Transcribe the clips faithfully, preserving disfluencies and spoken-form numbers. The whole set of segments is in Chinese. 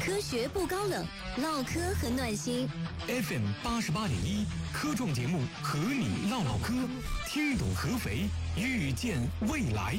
科学不高冷，唠嗑很暖心。 F M 八十八点一科创节目和你唠唠嗑，听懂合肥，遇见未来。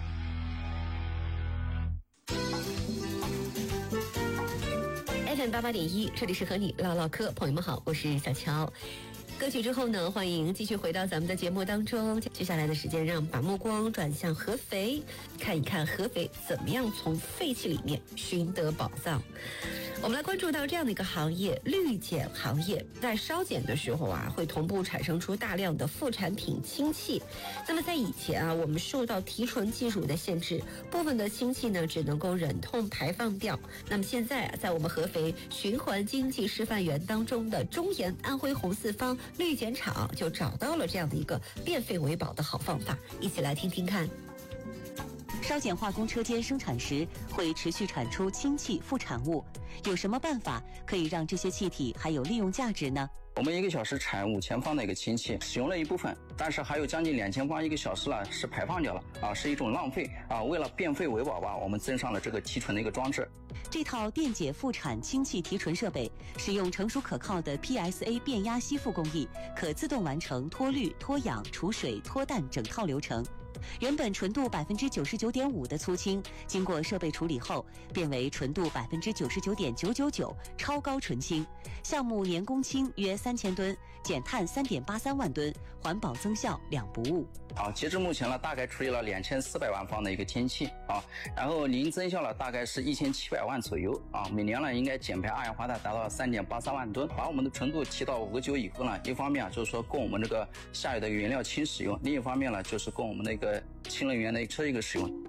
F M 八八点一，这里是和你唠唠嗑，朋友们好，我是小乔。歌曲之后呢，欢迎继续回到咱们的节目当中。接下来的时间，让把目光转向合肥，看一看合肥怎么样从废气里面寻得宝藏。我们来关注到这样的一个行业，绿碱行业。在烧碱的时候啊，会同步产生出大量的副产品氢气。那么在以前啊，我们受到提纯技术的限制，部分的氢气呢只能够忍痛排放掉。那么现在啊，在我们合肥循环经济示范园当中的中研安徽红四方绿碱厂就找到了这样的一个变废为宝的好方法，一起来听听看。 烧碱化工车间生产时会持续产出氢气副产物，有什么办法可以让这些气体还有利用价值呢？ 我们一个小时产五千方的一个氢气，使用了一部分，但是还有将近两千方一个小时呢是排放掉了啊，是一种浪费啊。为了变废为宝吧，我们增上了这个提纯的一个装置。 这套电解副产氢气提纯设备使用成熟可靠的 P S A 变压吸附工艺，可自动完成脱氯、脱氧、除水、脱氮整套流程。原本纯度百分之九十九点五的粗氢，经过设备处理后，变为纯度百分之九十九点九九九超高纯氢。项目年工氢约三千吨，减碳三点八三万吨，环保增效两不误。 啊，截至目前呢，大概处理了两千四百万方的一个氢气啊，然后零增效了大概是一千七百万左右啊，每年呢应该减排二氧化碳达到三点八三万吨。把我们的纯度提到五个九以后呢，一方面啊就是说供我们这个下游的原料氢使用，另一方面呢就是供我们那个氢能源的车一个使用。